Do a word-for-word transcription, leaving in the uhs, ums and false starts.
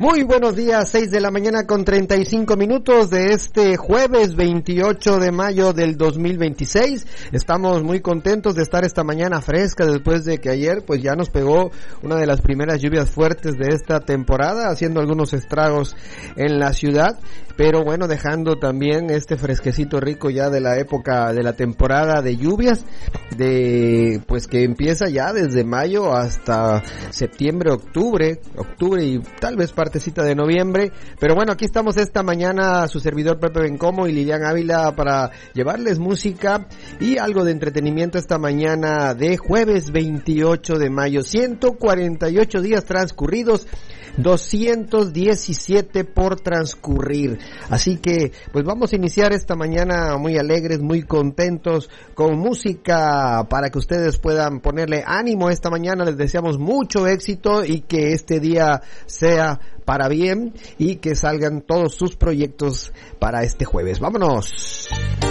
Muy buenos días, seis de la mañana con treinta y cinco minutos de este jueves veintiocho de mayo del dos mil veintiséis. Estamos muy contentos de estar esta mañana fresca después de que ayer pues ya nos pegó una de las primeras lluvias fuertes de esta temporada, haciendo algunos estragos en la ciudad, pero bueno, dejando también este fresquecito rico ya de la época de la temporada de lluvias, de pues que empieza ya desde mayo hasta septiembre, octubre, octubre y tal vez partecita de noviembre. Pero bueno, aquí estamos esta mañana su servidor Pepe Bencomo y Lilian Ávila para llevarles música y algo de entretenimiento esta mañana de jueves veintiocho de mayo. ciento cuarenta y ocho días transcurridos, doscientos diecisiete por transcurrir. Así que pues vamos a iniciar esta mañana muy alegres, muy contentos con música para que ustedes puedan ponerle ánimo esta mañana. Les deseamos mucho éxito y que este día sea para bien y que salgan todos sus proyectos para este jueves. ¡Vámonos!